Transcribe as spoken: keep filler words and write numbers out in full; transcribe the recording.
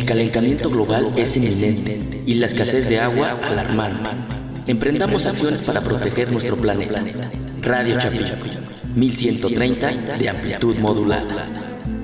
calentamiento global es inminente y la escasez de agua alarmante. Emprendamos acciones para proteger nuestro planeta. Radio Chapingo, mil ciento treinta de amplitud modulada.